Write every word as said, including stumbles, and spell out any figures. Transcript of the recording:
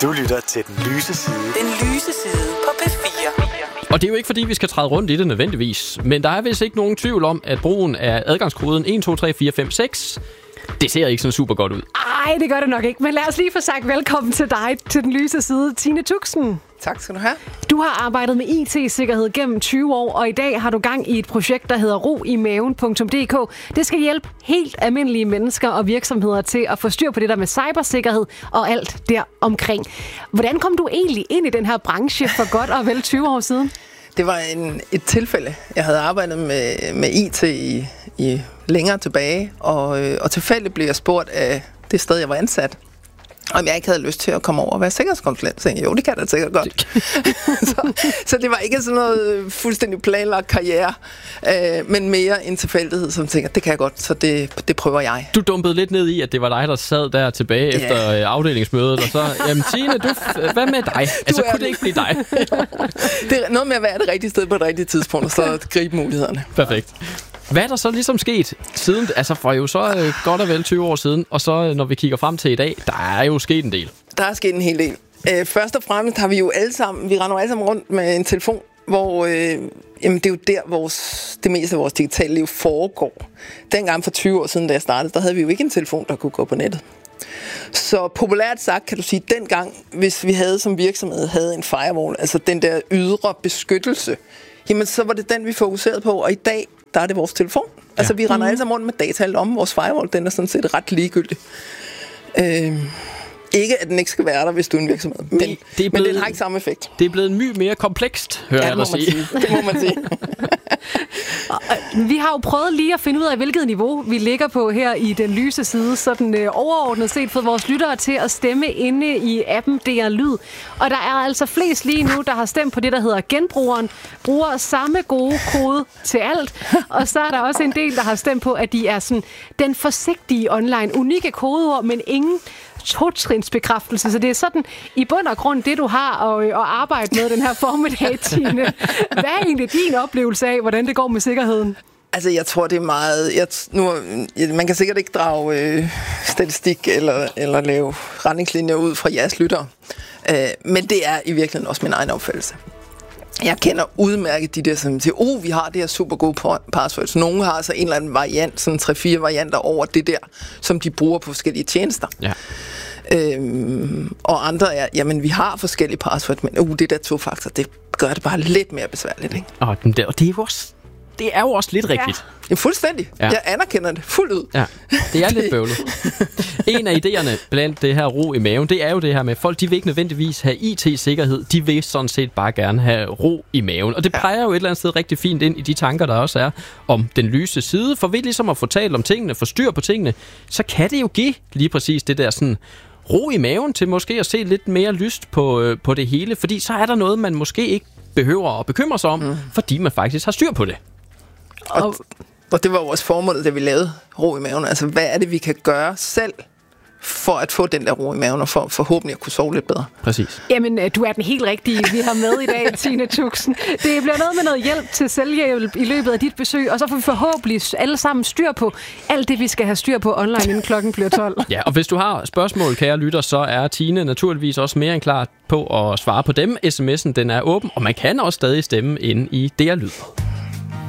Du lytter til Den Lyse Side. Den Lyse Side på P fire. Og det er jo ikke fordi, vi skal træde rundt i det nødvendigvis, men der er vist ikke nogen tvivl om, at brugen af adgangskoden et to tre fire fem seks, det ser ikke sådan super godt ud. Ej, det gør det nok ikke. Men lad os lige få sagt velkommen til dig til Den Lyse Side, Tine Tuxen. Tak skal du have. Du har arbejdet med I T-sikkerhed gennem tyve år, og i dag har du gang i et projekt, der hedder ro i maven punktum d k. Det skal hjælpe helt almindelige mennesker og virksomheder til at få styr på det der med cybersikkerhed og alt der omkring. Hvordan kom du egentlig ind i den her branche for godt og vel tyve år siden? Det var en, et tilfælde. Jeg havde arbejdet med, med I T i, i længere tilbage, og, og tilfældigt blev jeg spurgt af det sted, jeg var ansat, om jeg ikke havde lyst til at komme over og være sikkerhedskonsulent. Så jeg tænkte, jo, det kan jeg da sikkert godt. så, så det var ikke sådan noget fuldstændig planlagt karriere, øh, men mere en tilfældighed, som tænker, det kan jeg godt, så det, det prøver jeg. Du dumpede lidt ned i, at det var dig, der sad der tilbage yeah. efter afdelingsmødet, og så, jamen Tine, du, hvad med dig? Altså, kunne det ikke blive dig? Det er noget med at være det rigtige sted på det rigtige tidspunkt, og så gribe mulighederne. Perfekt. Hvad er der så ligesom sket siden, altså for jo så øh, godt og vel tyve år ssiden, og så øh, når vi kigger frem til i dag, der er jo sket en del. Der er sket en hel del. Øh, først og fremmest har vi jo alle sammen, vi render alle sammen rundt med en telefon, hvor øh, jamen, det er jo der, vores, det meste af vores digitale liv foregår. Dengang for tyve år siden, da jeg startede, der havde vi jo ikke en telefon, der kunne gå på nettet. Så populært sagt kan du sige, at dengang, hvis vi havde som virksomhed havde en firewall, altså den der ydre beskyttelse, jamen så var det den, vi fokuserede på, og i dag, der er det vores telefon. Ja. Altså, vi render mm. alle sammen rundt med data om vores firewall. Den er sådan set ret ligegyldig. Øh, ikke, at den ikke skal være der, hvis du er en virksomhed. Men, det, det er blevet, men den har ikke samme effekt. Det er blevet my mere komplekst, hører ja, jeg dig sige. sige. Det må man sige. Vi har jo prøvet lige at finde ud af, hvilket niveau vi ligger på her i Den Lyse Side, sådan øh, overordnet set for vores lyttere til at stemme inde i appen D R Lyd. Og der er altså flest lige nu, der har stemt på det, der hedder genbrugeren, bruger samme gode kode til alt. Og så er der også en del, der har stemt på, at de er sådan den forsigtige online, unikke kodeord, men ingen to-trinsbekræftelse. Så det er sådan i bund og grund det, du har at, at arbejde med den her formiddag, Tine. Hvad er egentlig din oplevelse af, hvordan det går med sikkerheden? Altså, jeg tror, det er meget... Jeg, nu, man kan sikkert ikke drage øh, statistik eller, eller lave retningslinjer ud fra jeres lyttere. Øh, men det er i virkeligheden også min egen opfattelse. Jeg kender udmærket de der, som siger, oh, vi har det her super gode passwords. Nogle har altså en eller anden variant, sådan tre-fire varianter over det der, som de bruger på forskellige tjenester. Ja. Øhm, og andre er, jamen vi har forskellige passwords, men uh, det der to-faktor, det gør det bare lidt mere besværligt, ikke? Og det er jo også, det er jo også lidt rigtigt. Ja. Ja, fuldstændig. Ja. Jeg anerkender det fuldt ud. Ja, det er lidt bøvlet. En af idéerne blandt det her ro i maven, det er jo det her med, folk de vil ikke nødvendigvis have I T-sikkerhed, de vil sådan set bare gerne have ro i maven. Og det peger jo et eller andet sted rigtig fint ind i de tanker, der også er om den lyse side. For ved ligesom at få talt om tingene, få styr på tingene, så kan det jo give lige præcis det der sådan ro i maven til måske at se lidt mere lyst på, øh, på det hele. Fordi så er der noget, man måske ikke behøver at bekymre sig om, mm. fordi man faktisk har styr på det. Og, og det var vores formål, da vi lavede ro i maven. Altså, hvad er det, vi kan gøre selv, for at få den der ro i maven, og for forhåbentlig at kunne sove lidt bedre? Præcis. Jamen, du er den helt rigtige, vi har med i dag, Tine Tuxen. Det bliver noget med noget hjælp til selvhjælp i løbet af dit besøg, og så får vi forhåbentlig alle sammen styr på alt det, vi skal have styr på online, inden klokken bliver tolv. Ja, og hvis du har spørgsmål, kære lytter, så er Tine naturligvis også mere end klar på at svare på dem. S M S'en, den er åben, og man kan også stadig stemme inde i D R Lyd.